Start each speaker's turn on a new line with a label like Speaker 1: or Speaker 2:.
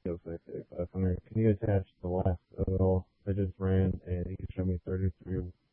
Speaker 1: Feels like 500. Can you attach the last of it all? I just ran and you can show me 33